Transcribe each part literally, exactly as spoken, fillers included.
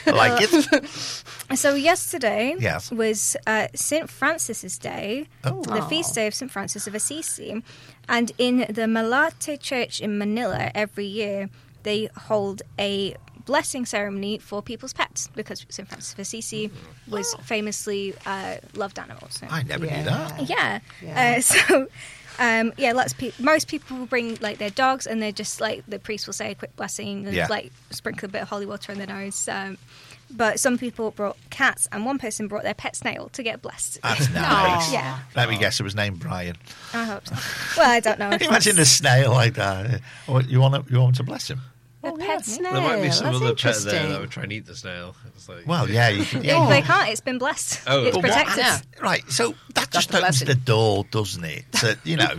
I like it. So yesterday Yes. was uh, Saint Francis's Day, Oh. the feast day of Saint Francis of Assisi. And in the Malate Church in Manila every year, they hold a blessing ceremony for people's pets because Saint Francis of Assisi was famously uh, loved animals. So. I never Yeah. knew that. Yeah. Yeah. Uh, so, um, yeah, lots of pe- most people will bring like their dogs, and they're just like the priest will say a quick blessing and Yeah. like sprinkle a bit of holy water on their nose. Um, but some people brought cats, and one person brought their pet snail to get blessed. That's nice. Yeah. Let me guess, it was named Brian. I hope so. Well, I don't know. Can you imagine a snail like that? Oh, you want to, you want to bless him? A pet snail. There might be some That's other pet there interesting. that would try and eat the snail. It's like, Well, yeah, you can. They, Yeah. they can't. It's been blessed. Oh. It's But what- protected. Yeah. Right, so that just the opens blessing. the door, doesn't it? So, you know,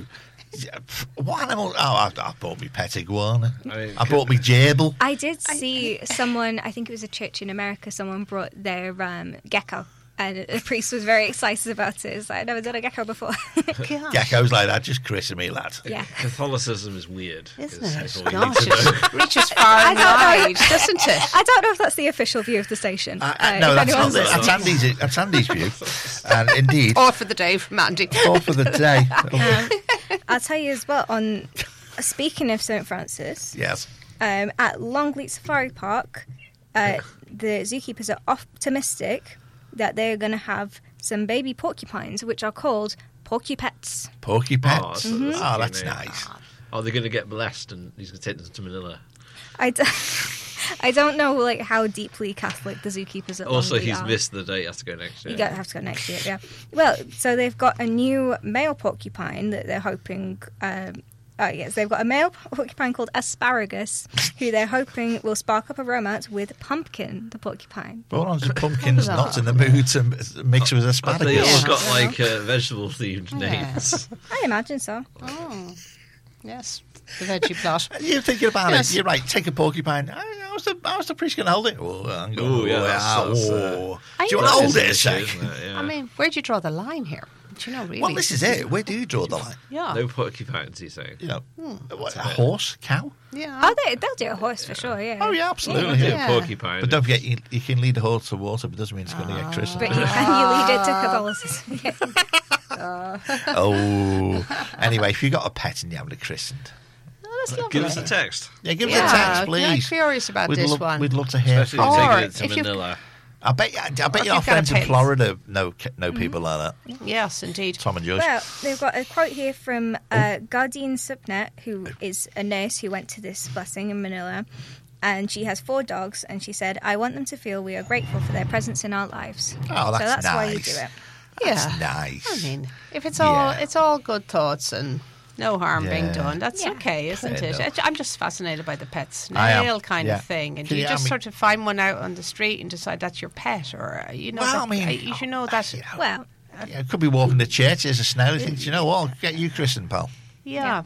what animal? Oh, I, I bought me pet iguana. I mean, I bought me gerbil. I did see someone, I think it was a church in America, someone brought their um, gecko. And the priest was very excited about it. It's like, I've never done a gecko before. Gosh. Geckos like that, just christen me, lad. Yeah. Catholicism is weird. Isn't is- it? is all you need Gosh, to know. it reaches far and don't know. wide, doesn't it? I don't know if that's the official view of the station. Uh, Uh, uh, no, if that's not. anyone's The, that's listening. Andy's. That's Andy's view, and indeed, All for the day from Andy. all for the day. I'll tell you as well, on speaking of Saint Francis, Yes. um, at Longleat Safari Park, uh, the zookeepers are optimistic that they're going to have some baby porcupines, which are called porcupets. Porky Oh, pets. that's- Oh, that's that's cute, nice. Oh, they're going to get blessed and he's going to take them to Manila. I, d- I don't know like how deeply Catholic the zookeepers at Also, Longleat he's are. missed the date. Has to go next year. You gotta have to go next year, yeah. Well, so they've got a new male porcupine that they're hoping. Um, oh yes, they've got a male porcupine called Asparagus, who they're hoping will spark up a romance with Pumpkin, the porcupine. But on the pumpkins not in the mood to m- mix with They asparagus. all Yeah. got like uh, vegetable themed names. I imagine so. Oh, yes, the veggie plot. You're thinking about Yes. it. You're right. Take a porcupine. How's the, how's the priest going to hold it? Oh, I'm going Ooh, yeah, that's- ah, that's, uh, oh. I Do you want to know. hold That's it a an sec? issue, isn't it? Yeah. I mean, where do you draw the line here? Do you know, really? Well, this is it. Where do you draw the line? Yeah. no porcupines, he's saying. You know, Hmm. what, a horse, cow? Yeah. Oh, they, they'll do a horse for sure, yeah. Oh yeah, absolutely. Do Yeah. a porcupine. But don't forget, you, you can lead a horse to water, but doesn't mean it's going to get christened. But you, can you lead it to Catholicism? Yeah. Oh, anyway, if you got a pet and you haven't christened, Oh, that's lovely. Give us a text. yeah, give us Yeah, a text, I'm please. curious about we'd this love, one. We'd love to hear. Especially From Or you. taking it to if you- Manila. I bet. I bet Or if your you've got a friends in pet. Florida know know people like that. Yes, indeed. Tom and George. Well, they've got a quote here from uh, Gardine Subnet, who is a nurse who went to this blessing in Manila. And she has four dogs, and she said, I want them to feel we are grateful for their presence in our lives. Oh, that's so that's nice. why you do it. Yeah. That's nice. I mean, if it's all Yeah. it's all good thoughts and no harm being Yeah. done, that's Yeah. okay, isn't Fair it? enough. I'm just fascinated by the pet I am, snail kind yeah. of thing. And Can you you- just I mean- sort of find one out on the street and decide that's your pet, or uh, you know, Well, that, I mean, uh, you should know that. you know, Well, yeah, it could be walking to church. There's a snail. You think, you know what? I'll get you christened, pal. Yeah,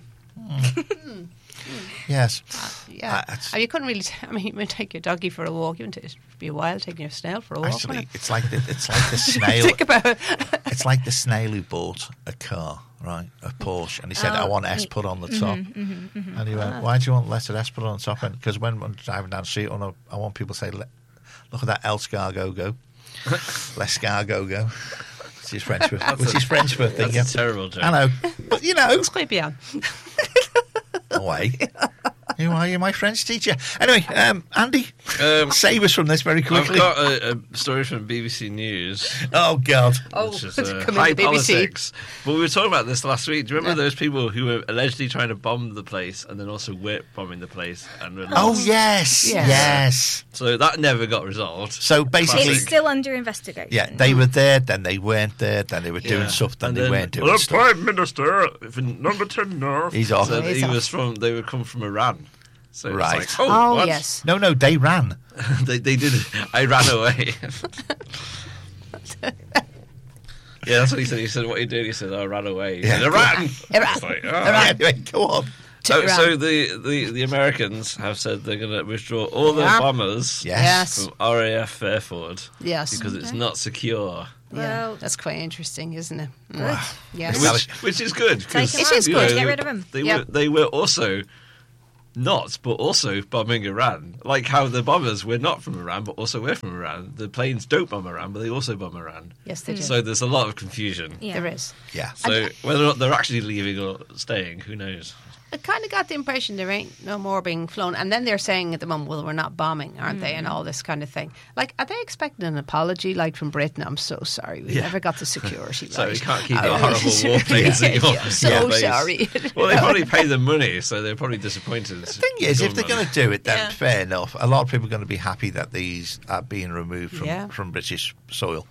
Yes. yeah. Uh, it's- I mean, you couldn't really. T- I mean, you would take your doggy for a walk. You wouldn't. It'd be a while taking your snail for a walk. Actually, wouldn't it's like the it's like the it? snail. Think about it. It's like the snail who bought a car, right? A Porsche, and he said, "I Oh, want S put on the top." And he went, "Why do you want letter S put on the top?" Because when I'm driving down the street, I want, I want people to say, "Le- "Look at that Elscargo, Lescargo." Which is French for which is French for thing. That's a terrible joke. I know, but you know, It's quite beyond. away. You are you my French teacher? Anyway, um, Andy, Um, save us from this very I've quickly. got a, a story from B B C News. Oh God! Oh, Which is it's uh, come in high the B B C. politics. But we were talking about this last week. Do you remember Yeah. those people who were allegedly trying to bomb the place and then also were bombing the place and were Oh lost? yes, Yes. yes. So that never got resolved. So basically, it's still under investigation. yeah, they were there, then they weren't there, then they were doing Yeah. stuff, then And they then, weren't doing well, stuff. Prime Minister from number ten North. He's off. So He's he off. was from. They would come from Iran. So it's Right. like, oh, Oh what? yes. No, no, they ran. they they did. I ran away. Yeah, that's what he said. He said, "What are you doing?" He said, "I ran away." He Yeah. said, Iran. Iran. It's like, oh. Anyway, go on. So, Iran. so the, the, the Americans have said they're going to withdraw all their Yeah. bombers Yes. Yes. from R A F Fairford Yes. because it's not secure. Yeah, Well- that's quite interesting, isn't it? Mm. Wow. Yes. Well, Which, which is good. 'cause, Take 'em It is you good. know, Get rid of 'em. They Yeah. were they were also not, but also bombing Iran. Like how the bombers were not from Iran, but also we're from Iran. The planes don't bomb Iran, but they also bomb Iran. Yes, they do. So there's a lot of confusion. Yeah. There is. Yeah. So whether or not they're actually leaving or staying, who knows? I kind of got the impression there ain't no more being flown. And then they're saying at the moment, well, we're not bombing, aren't they? And all this kind of thing. Like, are they expecting an apology, like from Britain? I'm so sorry. We Yeah. never got the security right. So we can't keep Uh, the horrible warplanes yeah, at your, yeah, so your base. sorry. Well, they probably pay them money, so they're probably disappointed. The thing is, if they're going to do it, then Yeah. fair enough. A lot of people are going to be happy that these are being removed from, Yeah. from British soil.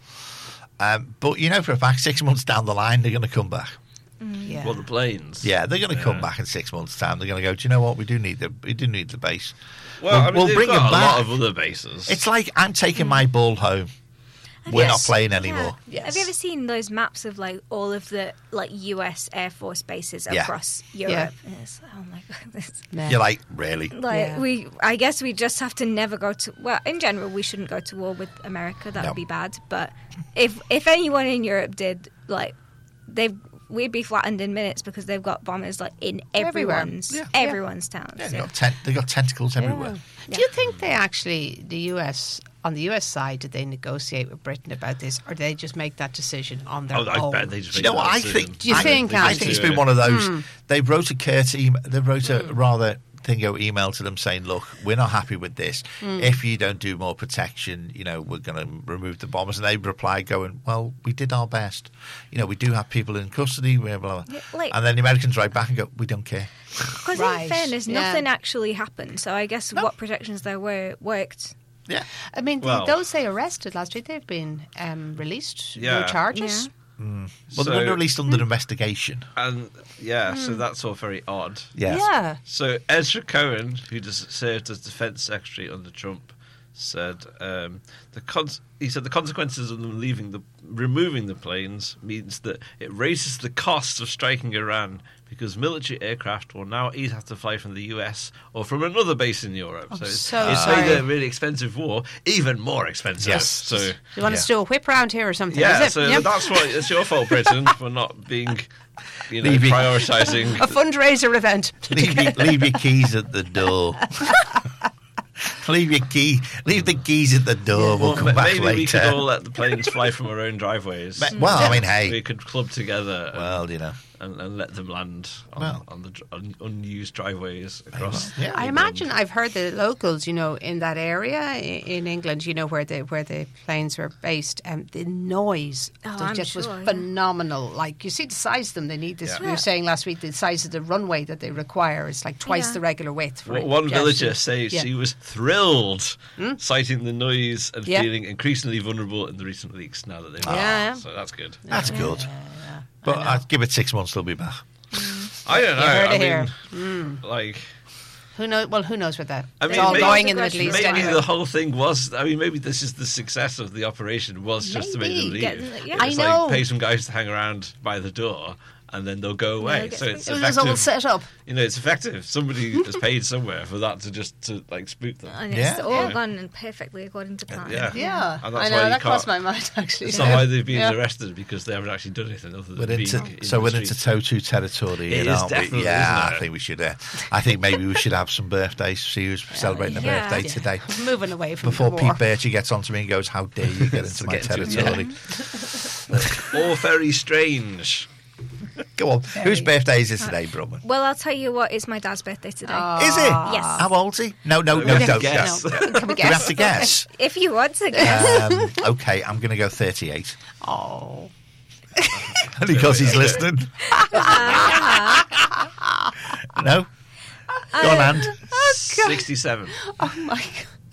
Um, but you know for a fact, six months down the line, they're going to come back. Yeah. Well, the planes. Yeah, they're going to Yeah. come back in six months' time. They're going to go, do you know what? We do need the we do need the base. Well, We'll- I mean, we'll they've bring got them a lot back. of other bases. It's like I'm taking my ball home. We're not Yes. playing Yeah. anymore. Yes. Have you ever seen those maps of like all of the like U S Air Force bases Yeah. across Europe? And it's, oh my god, this, Nah. You're like, really? like Yeah. we. I guess we just have to never go to. Well, in general, we shouldn't go to war with America. That No. would be bad. But if if anyone in Europe did, like, they've. We'd be flattened in minutes because they've got bombers like in Everywhere. everyone's Yeah. everyone's towns. Yeah, Yeah. they got ten- they got tentacles everywhere. Do you think they actually, the U S, on the U S side, did they negotiate with Britain about this, or did they just make that decision on their Oh, I own? bet they just Do you make know what that I decision. think? Do you I, think, I Andy? think it's do been it. one of those. They wrote a curt email. They wrote a rather thingo email to them saying, "Look, we're not happy with this. If you don't do more protection, you know, we're going to remove the bombers." And they replied, going, "Well, we did our best. You know, we do have people in custody." Blah, blah, blah. Yeah, like- and then the Americans write back and go, "We don't care." Because Right. in fairness, Yeah. nothing actually happened. So I guess what protections there were worked. Yeah, I mean, Well- those they arrested last week, they've been um, released. No Yeah. charges. Yeah. well, So- they were released under investigation. And yeah, so that's all very odd. Yes. Yeah. So Ezra Cohen, who just served as Defense Secretary under Trump, said um, the cons- he said the consequences of them leaving the removing the planes means that it raises the cost of striking Iran because military aircraft will now either have to fly from the U S or from another base in Europe. I'm so it's, so it's sorry. made a really expensive war even more expensive. Yes. So You want Yeah. us to do a whip round here or something? yeah, is it? so Yep. that's why it's your fault, Britain, for not being, you know, Leaving. prioritising. a fundraiser event. leave, your, leave your keys at the door. leave your key. Leave the keys at the door. We'll Well, come ma- back maybe later. we could all let the planes fly from our own driveways. Ma- well, I mean, hey. we could club together and, Well, you know. and, and let them land on, Well. on the dr- on unused driveways across. Yeah. I imagine I've heard the locals, you know, in that area i- in England, you know, where the where the planes were based, and the noise Oh, that I'm just was sure, yeah. phenomenal. Like you see the size of them, they need this. Yeah. We were saying last week the size of the runway that they require is like twice Yeah. the regular width. For One a one jet. villager says Yeah. she was thrilled, citing the noise and Yeah. feeling increasingly vulnerable in the recent weeks. Now that they've Yeah. moved. So that's good. That's good. But I'd give it six months, they'll be back. I don't know. You heard I it mean, here. like. Who knows? Well, who knows where that? I it's mean, all maybe- going in the Middle East Maybe anyway. the whole thing was. I mean, maybe this is the success of the operation was just to make them Maybe. Get- leave. yeah. I It's know. like pay some guys to hang around by the door, and then they'll go away. get so free. it's It was all effective. set up. You know, it's effective. Somebody has paid somewhere for that to just to like spook them. And Yeah. it's all Yeah. gone and perfectly according to plan. Yeah. Yeah, And I that's know why you that crossed my can't- mind actually. It's not why they've been Yeah. arrested because they haven't actually done anything other than We're being into, in so the we're into streets. Totu territory, It you is know, definitely, yeah, isn't it? I think we should. Uh, I think maybe we should have some birthdays. See who's celebrating a Yeah. birthday Yeah. today. Moving away from Before the Pete war. Birchie gets onto me and goes, "How dare you get into my Get into- territory?" All very strange. Go on, whose birthday is it today, Brumman? Well, I'll tell you what, it's my dad's birthday today. Is it? Yes. How old's he? No, no, no, We have don't to guess. guess. No. Can we Do we guess? have to guess? If you want to guess. Um, okay, I'm going to go thirty-eight. Oh. Because he's listening. No? Go on, Anne. Sixty-seven. Oh my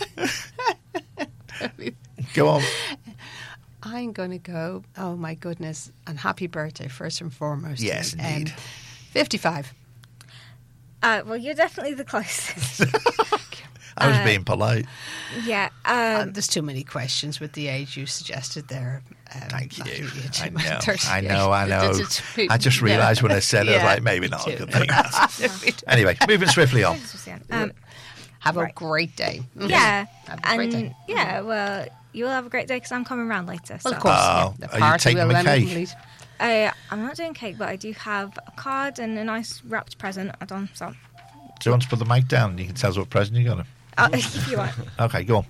God. Go on. I'm going to go, oh my goodness, and happy birthday, first and foremost. Yes, Um, indeed. fifty-five. Uh, well, you're definitely the closest. I was Uh, being polite. yeah. Uh, Um, there's too many questions with the age you suggested there. Um, Thank you. Matthew, you're too I much- know. thirty-eight. I know. I know. It's- it's- I just yeah. realised when I said it, I was Yeah, like, maybe me not a too. good thing. Anyway, moving swiftly on. um, Have a Right. great day. yeah. Have a great And day. yeah, well, you'll have a great day because I'm coming round later. Well, so. of course. Oh, yeah. The are you party taking will them a then cake? lead- I, I'm not doing cake, but I do have a card and a nice wrapped present. I don't, so Do you want to put the mic down? You can tell us what present you got him. Oh, if you want. Okay, go on.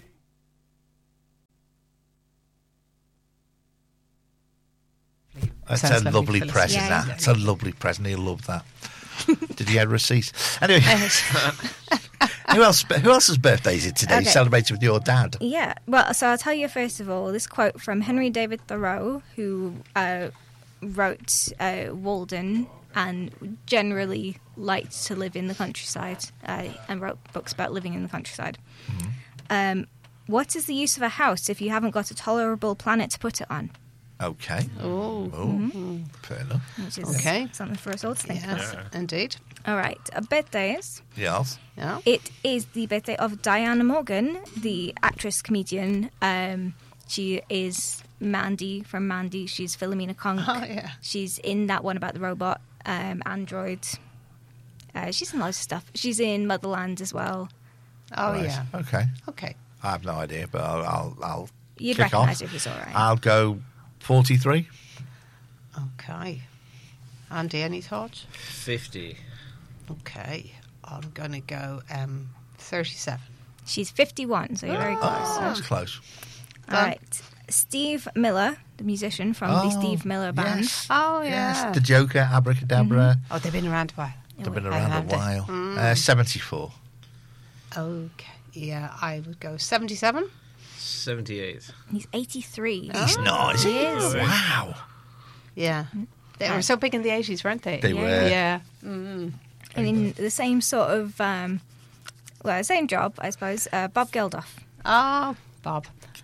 That's Sounds a lovely, lovely Phyllis. present, Yeah. that. It's a lovely present. He'll love that. Did he get a receipt? Anyway, who else Who else's birthday is it today? Okay. Celebrated with your dad. Yeah, well, so I'll tell you first of all this quote from Henry David Thoreau, who uh, wrote uh, Walden and generally liked to live in the countryside uh, and wrote books about living in the countryside. Mm-hmm. Um, what is the use of a house if you haven't got a tolerable planet to put it on? Okay. Oh, Oh, fair enough. Which is Okay. something for us all to think yes, about. indeed. All right, uh, birthdays. Yes. Yeah. It is the birthday of Diana Morgan, the actress comedian. Um, she is Mandy from Mandy. She's Philomena Conk. Oh, yeah. She's in that one about the robot um, android. Uh, she's in loads of stuff. She's in Motherland as well. Oh, Right. yeah. Okay. Okay. I have no idea, but I'll I'll, I'll You'd kick recognise off. her if you saw her. Right? I'll go forty-three. Okay. Andy, any thoughts? fifty. Okay. I'm going to go um, thirty-seven. She's fifty-one, so you're very close. Oh, that's close. All right. Steve Miller, the musician from the Steve Miller Band. Yes. Oh, Yes. yeah. The Joker, Abracadabra. Oh, they've been around a while. They've been Oh, around have a they? while. Mm. Uh, seventy-four. Okay. Yeah, I would go seventy-seven. seventy-eight. He's eighty-three. He's not, is he? He is. Wow. Yeah. They were so big in the eighties, weren't they? They Yeah. were. Yeah. Mm. And in the same sort of, um, well, same job, I suppose, uh, Bob Geldof. Oh, Bob.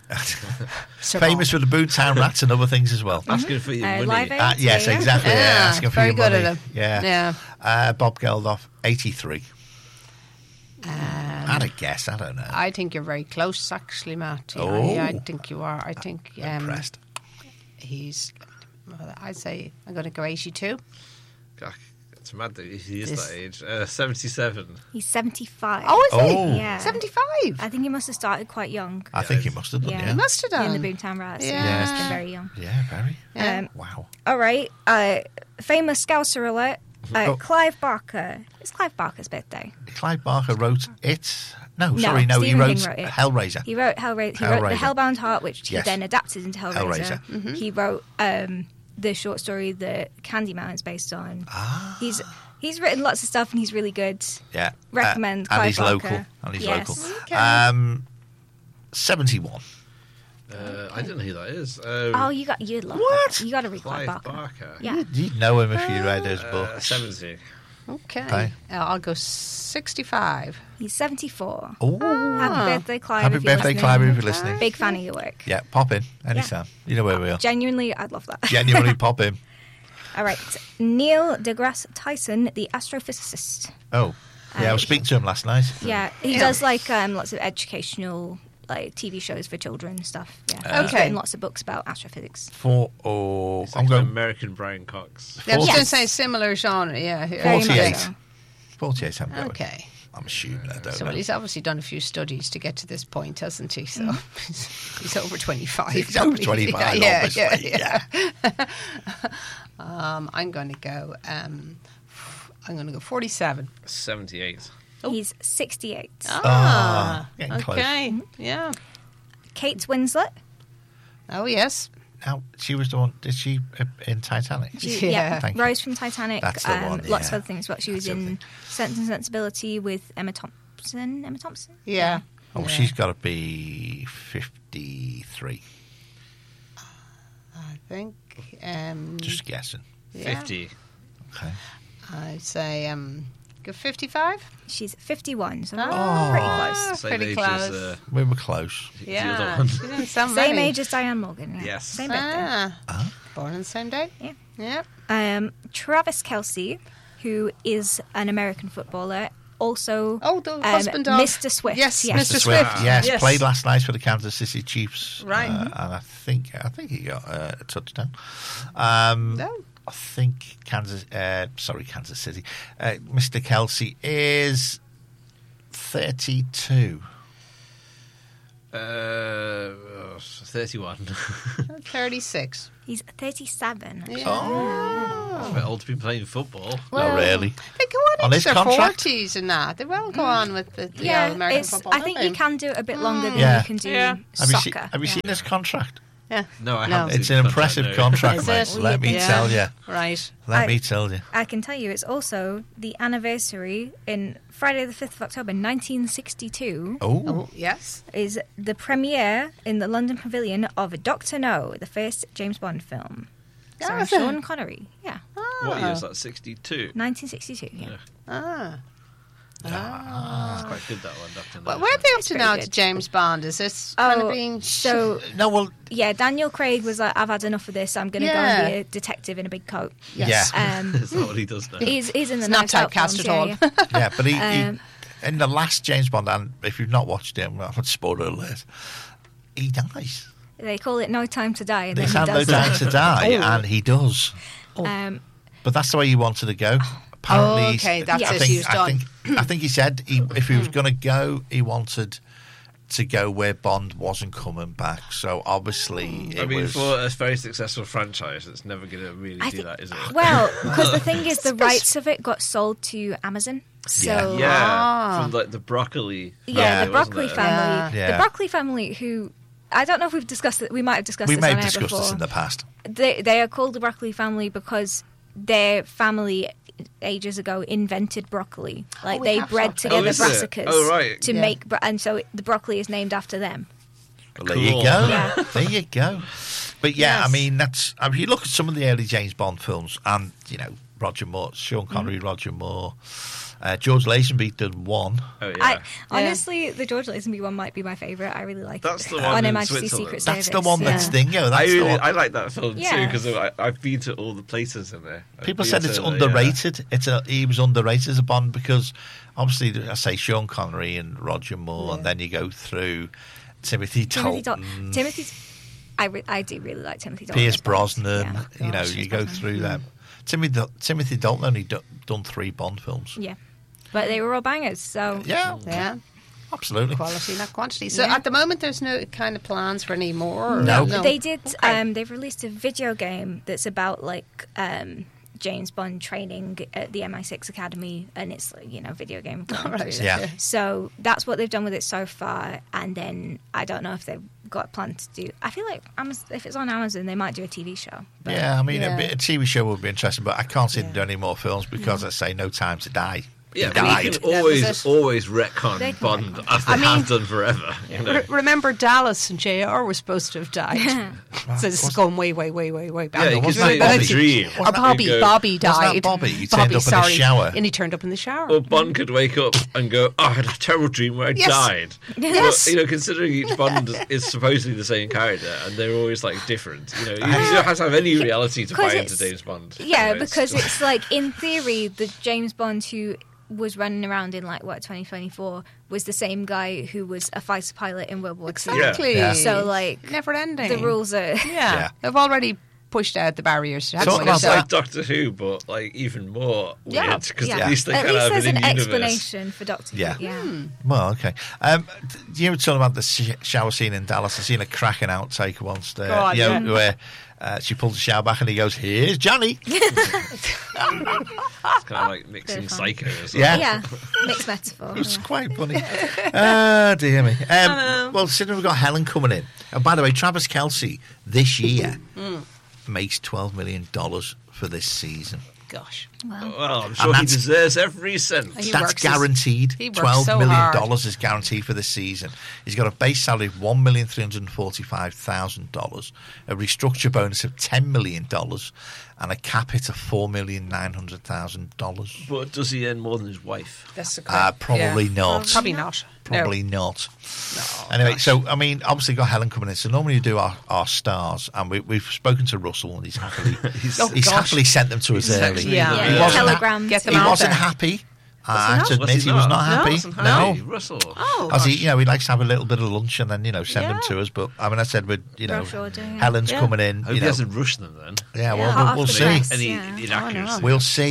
Sir Famous Bob. for the Boomtown Rats and other things as well. Asking for your Uh, money. Live Aid. Uh, yes, Yeah, yeah. exactly. Yeah, Yeah, asking for very your good money. at him. Yeah. Yeah. Uh, Bob Geldof, eighty-three. Um, I had a guess. I don't know. I think you're very close, actually, Matt. Yeah, Oh. yeah, I think you are. I think um, Impressed. he's. Well, I'd say I'm going to go eighty-two. God, it's mad that he is This- that age. Uh, seventy-seven. He's seventy-five. Oh, is Oh. he? Yeah. seventy-five. I think he must have started quite young. I think he must have done, Yeah. yeah. He must have done. In the Boomtown Rats. Yeah. Yeah. He must have been very young. Yeah, very. Yeah. Um, Wow. all right. Uh, famous Scouser alert. Uh, Oh. Clive Barker. It's Clive Barker's birthday. Clive Barker wrote it. No, No, sorry, no, he Stephen wrote, King wrote it. Hellraiser. He wrote Hellra- He wrote The Hellraiser. Hellbound Heart, which he Yes. then adapted into Hellraiser. Hellraiser. He wrote um, the short story that Candyman is based on. Ah. He's he's written lots of stuff and he's really good. Yeah. Recommend Uh, and Clive he's Barker. local. And he's Yes. local. Okay. Um, seventy-one. Uh, I don't know who that is. Um, Oh, you got you'd love What? that. You got to read Clive Clive Barker. Barker. Yeah. You'd, you'd know him if you read his Uh, books. seventy. Okay. Okay. Uh, I'll go sixty-five. He's seventy-four. Oh. Happy birthday, Clive. Happy if you're birthday, listening. Clive, if you're listening. Big fan of your work. Yeah, pop in anytime. You know where we are. Genuinely, I'd love that. Genuinely pop in. All right. Neil deGrasse Tyson, the astrophysicist. Oh, yeah, I was Uh, speaking to him last night. Yeah, he Yeah. does like um, lots of educational like T V shows for children and stuff. Yeah, he's Okay. written lots of books about astrophysics. For, oh, It's I'm like an going American Brian Cox. Yeah, I was Forty- going to say similar genre. Yeah. Very much forty-eight. so. forty-eight, I'm going. Okay. I'm assuming I don't So know. well, he's obviously done a few studies to get to this point, hasn't he? So Mm. he's, he's over twenty-five. He's over probably. twenty-five, Yeah, obviously. yeah, yeah. um, I'm going to go. Um, I'm going to go forty-seven. seventy-eight. He's sixty-eight. Ah, getting close. okay. Yeah. Kate Winslet. Oh yes. Now, she was the one, did she uh, in Titanic? She, Yeah. yeah, Thank you. Rose from Titanic. That's the um, one, Lots of yeah. other things. But she was That's the in thing. Sense and Sensibility with Emma Thompson. Emma Thompson. Yeah. Oh, Yeah. she's got to be fifty-three. I think. Um, Just guessing. yeah. fifty. Okay. I'd say um, go fifty-five. She's fifty-one, so we're Oh. pretty close. Same Pretty age close. as uh, We were close. the Yeah. other one. She didn't sound Same many. age as Diane Morgan. Yeah. Yes. Same birthday. Ah, Huh? born on the same day. Yeah. Yeah. Um, Travis Kelce, who is an American footballer, also Oh, the um, husband of Mister Swift. Yes, yes. Mister Mister Swift, Swift. yes, Yes. played last night for the Kansas City Chiefs, Right. uh, and I think I think he got uh, a touchdown. Um, No. I think Kansas, uh, sorry, Kansas City. Uh, Mister Kelsey is thirty-two. Uh, thirty-one. thirty-six. He's thirty-seven. Yeah. Oh, A bit old to be playing football. Well, Not really. They go on, On into his their contract? forties and that. They will go on with the, the Yeah, old American it's, football. I don't think they? you can do it a bit longer than Yeah. you can do Yeah. Have you, soccer. seen, have you Yeah. seen his contract? Yeah. No, I No. haven't. It's seen an the impressive no. contract, Is mate. it? Let me Yeah. tell you. Right. Let I- me tell you. I can tell you it's also the anniversary in Friday the fifth of October nineteen sixty-two Oh, Oh, yes. is the premiere in the London Pavilion of Doctor No, the first James Bond film. Yeah, Starring was it? Sean Connery. Yeah. What year is that? sixty-two. nineteen sixty-two, yeah. Yeah. Ah. Ah. It's quite good, that one, Doctor No. Well, where are they up It's to very now good. to James Bond? Is this kind of being... so no, well, yeah, Daniel Craig was like, I've had enough of this. I'm going to go Yeah. and be a detective in a big coat. Yes. yeah. Um, Is that what he does now? he's, he's in the It's not Knives Out typecast films, at yeah, all. yeah. Yeah, but he, Um, he in the last James Bond, and if you've not watched it, well, spoiler alert, he dies. They call it No Time to Die. And They then he have no does time die. to die, Oh. and he does. Um, But that's the way he wanted to go. Apparently, Oh, he's- okay, that's Yeah. I it, think, he was I done. think, I think he said he, if he was going to go, he wanted to go where Bond wasn't coming back. So obviously, it I mean, was. for a very successful franchise, it's never going to really I do thi- that, is it? Well, because the thing is, the rights of it got sold to Amazon. So Yeah. yeah, Ah. from like the broccoli. yeah, Yeah, the wasn't Broccoli it? family. Yeah. The Broccoli family, who I don't know if we've discussed it. We might have discussed we this may on have air discussed before. this in the past. They they are called the Broccoli family because their family ages ago invented broccoli. Like we they have bred talked together about this. Oh, is it? brassicas Oh, right. to Yeah. make, bro- and so the broccoli is named after them. Well, there you Cool. go. Yeah. There you go. But yeah, Yes. I mean, that's. I mean, you look at some of the early James Bond films, and you know, Roger Moore, Sean Connery, Mm-hmm. Roger Moore, uh, George Lazenby did one. Oh yeah, I honestly, the George Lazenby one might be my favourite. I really like That's it. the one on Her in Majesty's Switzerland. Secret That's Service. the one yeah. that's Dingo. I That's the really, one. I like that film too Yeah. because I've been to all the places in there. I've People been said to, it's uh, underrated. It's a he was underrated as a Bond because obviously I say Sean Connery and Roger Moore, and then you go through Timothy Timothy Dalton, Dalton. Timothy. I, re- I do really like Timothy Dalton. Pierce as Bond. Brosnan. Yeah. You know, Gosh, you Pierce go Brosnan. through them. Timothy Timothy Dalton only do, done three Bond films. Yeah, but they were all bangers. So Yeah, Yeah. absolutely. Quality, not quantity. So Yeah. at the moment, there's no kind of plans for any more? Or No. they did. Okay. Um, they've released a video game that's about like um, James Bond training at the M I six Academy, and it's like, you know, video game. going right. through Yeah. that. So that's what they've done with it so far, and then I don't know if they've got a plan to do. I feel like Amazon, if it's on Amazon, they might do a T V show. But Yeah, I mean, Yeah. A, bit, a T V show would be interesting, but I can't see them Yeah. doing any more films because I say No Time to Die. Yeah, He but died. you can That was always it. always retcon They can Bond retcon. as they I mean- have done forever. You know? Re- remember Dallas and J R were supposed to have died. So this is going way, way, way, way, way back. Yeah, you could wasn't say that in a Bobby? dream. Or Bobby, You go, Bobby died. Wasn't that Bobby? He turned Bobby, up in a sorry. shower. And he turned up in the shower. Or Bond could wake up and go, "Oh, I had a terrible dream where I Yes. died." Yes. But, you know, considering each Bond is- is supposedly the same character and they're always like different, you know, you I- don't have to have any reality to 'Cause buy into it's- James Bond. Yeah, You know, because just- it's like in theory, the James Bond who was running around in like what twenty twenty-four was the same guy who was a fighter pilot in World War Two. Exactly. Yeah. So like Never ending. the rules are. Yeah. Yeah. They've already pushed out the barriers. haven't Talk they? about it's So- like Doctor Who, but like even more Yeah. weird because Yeah. at least they At kind least of have there's an an in-universe. explanation for Doctor Yeah. Who. Yeah. Well, okay. Um, you were talking about the sh- shower scene in Dallas. I've seen a cracking outtake once there. Go on, you know, yeah. where uh, she pulls the shower back and he goes, "Here's Johnny." It's kind of like mixing Very fun. Psycho or something. Yeah. Yeah, mixed metaphor. It's quite funny. Ah, dear me. Um, well, since we've got Helen coming in. And by the way, Travis Kelce this year makes twelve million dollars for this season. Gosh. Well, I'm sure he that's- deserves every cent. He That's works his- guaranteed. he works Twelve so million hard. dollars is guaranteed for this season. He's got a base salary of one million three hundred forty-five thousand dollars, a restructure bonus of ten million dollars, and a cap hit of four million nine hundred thousand dollars. But does he earn more than his wife? That's the Uh, probably yeah. not. Probably not. Probably No. not. Anyway, so I mean, obviously got Helen coming in. So normally you do our, our stars, and we, we've spoken to Russell, and he's happily he's, Oh, he's gosh. happily sent them to us He's early. actually- Yeah. Yeah, He wasn't ha- telegrams. Get them He out wasn't there. happy. I have not? to admit, Was he, he was not? not No, happy. Wasn't No, happy. Russell. Oh, as he, gosh. you know, he likes to have a little bit of lunch and then you know send them Yeah. to us. But I mean, I said, we'd, you know, Rush order, yeah. Helen's Yeah. coming in. I hope You he know, hasn't rushed them then. yeah, well, Hot we'll, off we'll the see. press. Any Yeah. inaccuracy. Oh, no. We'll see.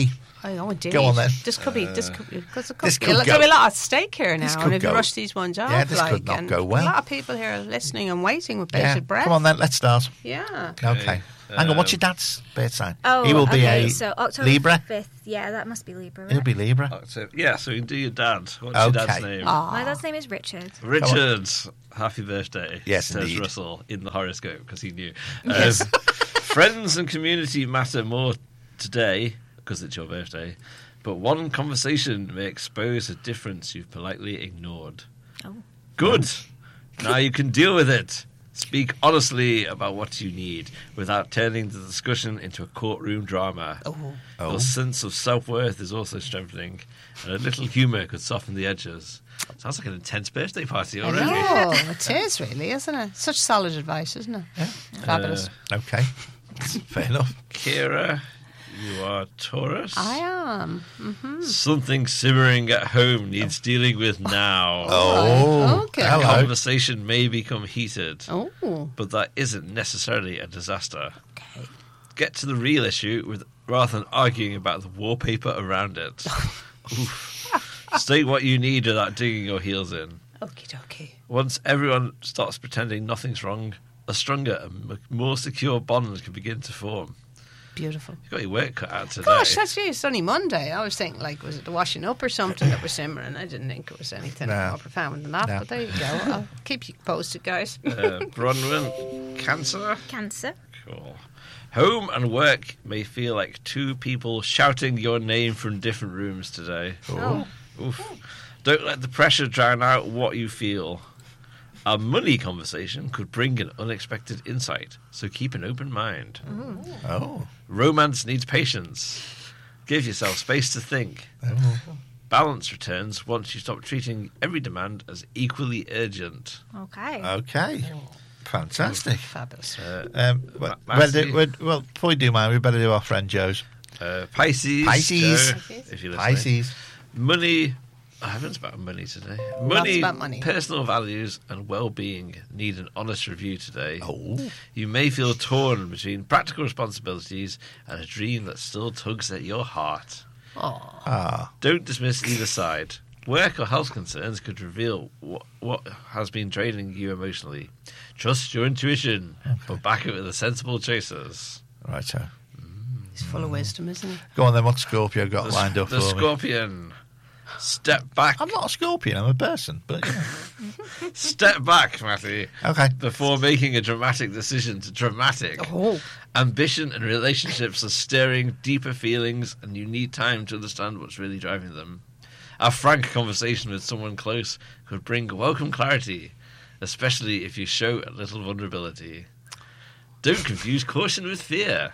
Oh, indeed. Go on then. This could be. This could be. Because there could, This be, could a lot- go- there'll be a lot at stake here This now. could And if go- you rush these ones off, Yeah, this like, could not and go well. A lot of people here are listening and waiting with Yeah. bated breath. Come on then, let's start. Yeah. Okay. Hang on, what's your dad's birth sign? Oh, he will be okay, a so October Libra. fifth. Yeah, that must be Libra. Right? He'll be Libra. October. Yeah, so you can do your dad. What's your dad's Okay. name? Aw. My dad's name is Richard. Richard, happy birthday. Yes, says indeed. Russell in the horoscope because he knew. Yes. Um, friends and community matter more today because it's your birthday, but one conversation may expose a difference you've politely ignored. Oh. Good. Now you can deal with it. Speak honestly about what you need without turning the discussion into a courtroom drama. Oh. Oh. Your sense of self-worth is also strengthening, and a little humour could soften the edges. Sounds like an intense birthday party I already. know. It is really, isn't it? Such solid advice, isn't it? Yeah. Fabulous. Uh, Okay. Fair enough. Kira, you are Taurus. I am. Mm-hmm. Something simmering at home needs dealing with now. Oh. Okay. The Hello. conversation may become heated, Oh. but that isn't necessarily a disaster. Okay. Get to the real issue with rather than arguing about the wallpaper around it. Oof. State what you need without digging your heels in. Okie dokie. Once everyone stops pretending nothing's wrong, a stronger and m- more secure bond can begin to form. Beautiful. You've got your work cut out today. Gosh, that's you. It's only Monday. I was thinking, like, was it the washing up or something that was simmering? I didn't think it was anything No. more profound than that. No. But there you go. I'll keep you posted, guys. uh, Bronwyn, Cancer. Cancer. Cool. Home and work may feel like two people shouting your name from different rooms today. Oh. Oof. Don't let the pressure drown out what you feel. A money conversation could bring an unexpected insight, so keep an open mind. Oh. Romance needs patience. Give yourself space to think. Oh. Balance returns once you stop treating every demand as equally urgent. Okay. Okay. Fantastic. Fabulous. Uh, Um, well, Ma- well, do- Matthew. well, well, before we do mine, we better do our friend Joe's. uh, Pisces. Pisces. Joe, if you're listening. Pisces. Money. I haven't about money today. Money, about money. personal values, and well-being need an honest review today. Oh. You may feel torn between practical responsibilities and a dream that still tugs at your heart. Oh. Ah. Don't dismiss either side. Work or health concerns could reveal what, what has been draining you emotionally. Trust your intuition, but back it with the sensible choices. Right, so. He's full of wisdom, isn't he? Go on then, what Scorpio got The, lined up the for me? Scorpion. Step back. I'm not a Scorpion, I'm a person. But, you know. Step back, Matty. Okay. Before making a dramatic decision to dramatic. Oh. Ambition and relationships are stirring deeper feelings, and you need time to understand what's really driving them. A frank conversation with someone close could bring welcome clarity, especially if you show a little vulnerability. Don't confuse caution with fear.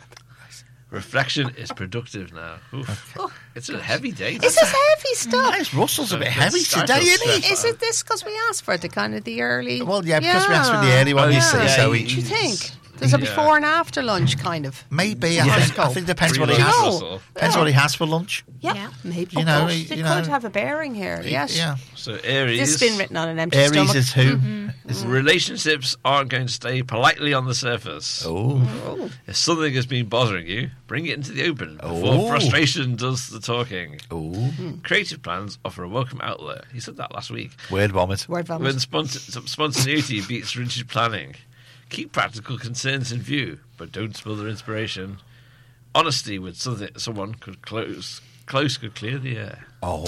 Reflection is productive now. Oof. It's a heavy day. Is this heavy stuff? Nice. Russell's a bit Let's heavy start today, us isn't he? Is it this because we asked for it, the kind of the early? Well, yeah, because we asked for the early one, Oh, you yeah. see, Yeah, so you- Do you he, think? There's a Yeah. before and after lunch, kind of. maybe, I Yeah. think, I think it depends Three what he lunches, has. No. Russell. Depends what he has for lunch. Yeah, Yeah. maybe. You Oh, know, gosh, you they know- could have a bearing here. Yes. Yeah. So Aries. This has been written on an empty Aries stomach. is who? Mm-hmm. Is- Relationships aren't going to stay politely on the surface. Oh. Oh. If something has been bothering you, bring it into the open before Oh. frustration does the talking. Oh. Creative plans offer a welcome outlet. He said that last week. Word vomit. Word vomit. When spont- spontaneity beats rigid planning. Keep practical concerns in view, but don't smother inspiration. Honesty with something someone could close close could clear the air. Oh.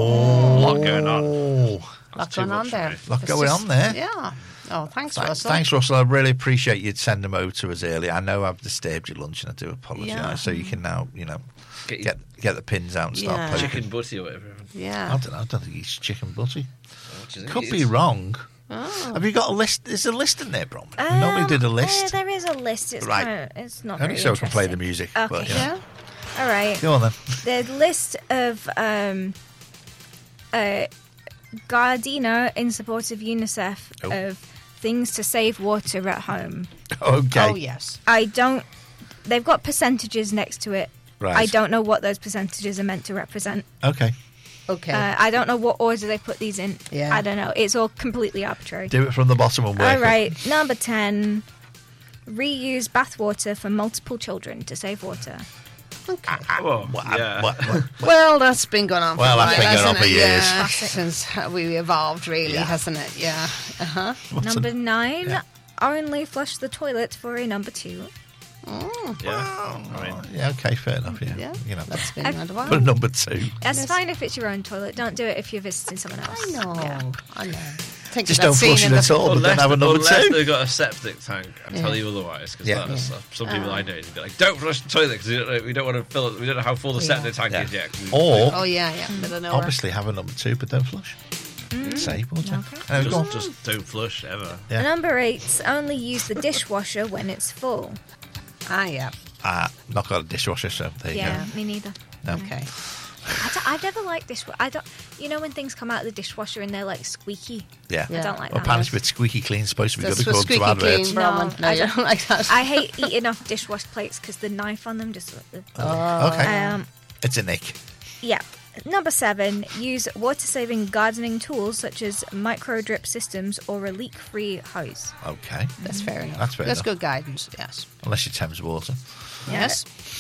A lot going on. Oh. Lot too going on much for there. me. Lot It's going just- on there. Yeah. Oh, thanks, Th- Russell. Thanks, Russell. I really appreciate you'd send them over to us early. I know I've disturbed your lunch, and I do apologise. Yeah. So you can now, you know, Get, your get get the pins out and start Yeah. poking. chicken butty or whatever. I Yeah. don't know. I don't think it's chicken butty. What do you think Could it be is? wrong. Oh. Have you got a list? Is there a list in there, Brom? Um, Nobody did a uh, list. there is a list. It's Right. kind of, it's not Only very so I can play the interesting. music. Okay. But, yeah. Yeah. All right. Go on then. The list of um, uh, Gardena in support of UNICEF Oh. of things to save water at home. Okay. Oh, yes. I don't. They've got percentages next to it. Right. I don't know what those percentages are meant to represent. Okay. Okay. Uh, I don't know what order they put these in. Yeah. I don't know. It's all completely arbitrary. Do it from the bottom and work All up. right. Number ten. Reuse bathwater for multiple children to save water. Okay. Oh, What- yeah. what- what- Well, that's been going on for Well, a that's while, been going on hasn't for it? years. Yeah, since we evolved, really, Yeah. hasn't it? Yeah. Uh-huh. what's Number a- nine, Yeah. only flush the toilet for a number two. Yeah. I mean, Yeah, okay, fair enough. Yeah, Yeah, you know, that's been I've- around a while. but number two, That's Yes. fine if it's your own toilet. Don't do it if you're visiting someone else. I know. Yeah. I know. Think just of that don't scene flush in it the at all. But don't have a number unless two. they've got a septic tank and tell Yeah. you otherwise. Because Yeah. that's some people I know. Be like, don't flush the toilet because we don't, know- we don't want to fill it. We don't know how full the Yeah. septic tank Yeah. is yet. 'cause we- Or Oh, yeah, yeah. Middle of nowhere. obviously have a number two, but don't flush. Save water. Okay. Anyway, go on. just, just don't flush ever. Yeah. Number eight, only use the dishwasher when it's full. Ah, yeah. Ah, not got a dishwasher, so there you Yeah, me neither. go. No. Okay. I don't, I've never liked dishwasher. I don't. You know when things come out of the dishwasher and they're like squeaky. Yeah. I don't like Well, that. apparently, it's squeaky clean is supposed to be That's good for according to squeaky adverts. clean, No, Roman. No, I you don't- don't like that. I hate eating off dishwash plates because the knife on them just. Oh, okay. Um, It's a nick. yeah. Number seven, use water-saving gardening tools such as micro drip systems or a leak-free hose. Okay. That's fair enough. That's fair That's enough. good guidance, yes. Unless you Thames water. Yes.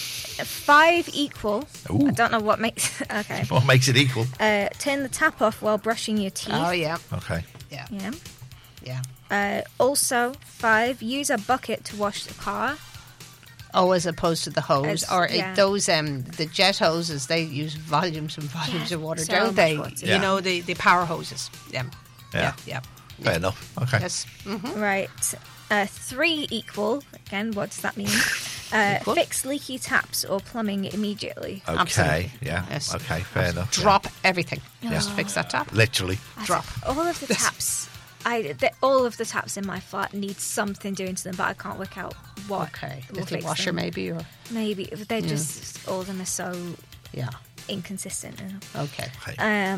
Five equal. Ooh. I don't know what makes. Okay. What makes it equal? Uh, turn the tap off while brushing your teeth. Oh, yeah. Okay. Yeah. Yeah. Yeah. Uh, also, five, use a bucket to wash the car. Oh, as opposed to the hose. As- or it- yeah. those, um, the jet hoses, they use volumes and volumes Yeah, of water, so don't much they? water. You Yeah. know, the, the power hoses. Yeah. Yeah. Yeah. Fair enough. Okay. Yes. Mm-hmm. Right. Uh, three equal. Again, what does that mean? Uh, Equal. fix leaky taps or plumbing immediately. Okay. Absolutely. Yeah. Yes. Okay. Fair enough. Drop everything. Yeah. Just fix that tap. Yeah. Literally. Drop. All of the taps. I the, all of the taps in my flat need something doing to them, but I can't work out what. Okay. will Little fix washer, them. maybe, or Maybe they're just all of them are so yeah. inconsistent. Okay. Okay. Um,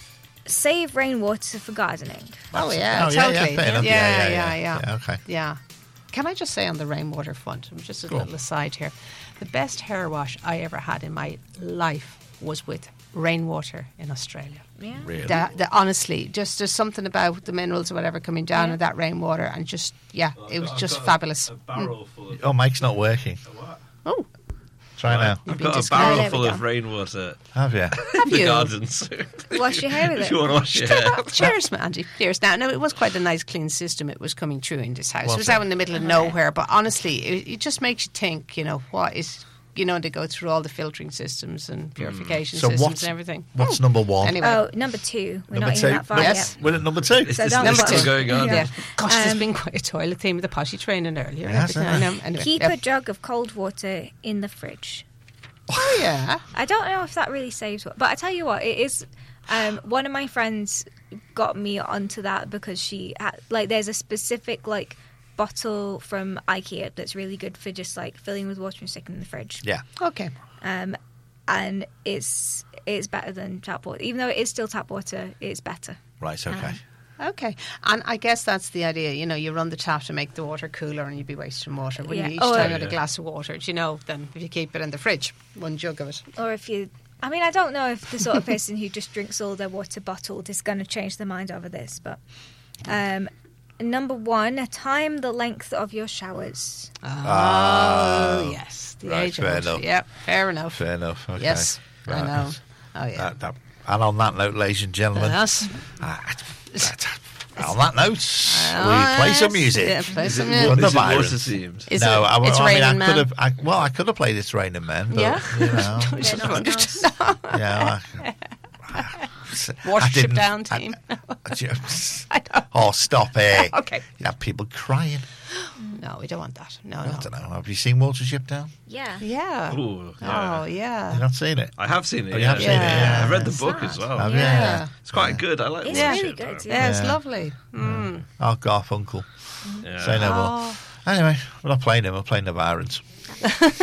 save rainwater for gardening. Oh yeah, Oh, yeah, totally. yeah, fair enough. Yeah, Yeah, yeah, yeah, yeah, yeah. yeah. Okay. Yeah. Can I just say on the rainwater front, just a Go on. little aside here, the best hair wash I ever had in my life was with rainwater in Australia. Yeah. Really. That, that honestly, just there's something about the minerals or whatever coming down Yeah. in that rainwater, and just yeah, Well, it I've was got- just I've got a- fabulous. A barrel full of. Oh, Mike's not working. What? Oh, Try now. I've been got a discovered. barrel There we full go. of rainwater Have you? have in the you? garden. So Wash your hair with if it. you want to wash your hair. Cheers, Mandy. Cheers. Now, no, it was quite a nice, clean system. It was coming through in this house. Was it was it? out in the middle of nowhere, but honestly, it, it just makes you think. You know, what is, you know, they go through all the filtering systems and purification So systems what's and everything. what's number one? Anyway, Oh, number two. We're Number not two. even that far Yes. yet. We're at number two. Is So this don't this bother. still going on? Yeah. yeah. Gosh, there's Um, been quite a toilet theme with the potty training earlier. and Yes, everything. I I know. know. Anyway, Keep yeah. a jug of cold water in the fridge. Oh yeah. I don't know if that really saves, but I tell you what, it is. Um, one of my friends got me onto that because she had, like, there's a specific like bottle from IKEA that's really good for just like filling with water and sticking in the fridge. Yeah. Okay. Um, and it's it's better than tap water, even though it is still tap water. It's better. Right. Okay. Um, Okay, and I guess that's the idea. You know, you run the tap to make the water cooler, and you'd be wasting water. When Yeah. you each Oh, time yeah. you had a glass of water, do you know, then if you keep it in the fridge, one jug of it. Or if you, I mean, I don't know if the sort of person who just drinks all their water bottled is going to change their mind over this, but um, number one, time the length of your showers. Oh, yes, the right, age fair of it. enough. Yep, fair enough. Fair enough. Okay. Yes, I Right. know. Oh yeah. That- that- and on that note, ladies and gentlemen, Yes. uh, that- on that note, Oh, we play some yes. music. Yeah, play Is some it music. Wonder is it Byron. water themes? Is no, it, I, it's I mean, Raining I Man. could have. I, well, I could have played It's Raining Men, but Yeah. you know, Just Yeah, wondered. yeah. I, I Watership didn't- down I- team. I just- I know. oh, stop it! Okay. You have people crying. No, we don't want that. No, I no. don't know. Have you seen Watership Down? Yeah. Yeah. Ooh, yeah. Oh, yeah. You've not seen it? I have seen it. Oh, you yeah. have seen it, yeah. I've read the It's book sad. as well. Have you? Yeah. It's quite good. I like It's the really shit, good, though. yeah. Yeah, it's Yeah. lovely. Mm. Oh, Garfunkel. Yeah. Say no more. Oh. Anyway, we're not playing him. We're playing the Byrons.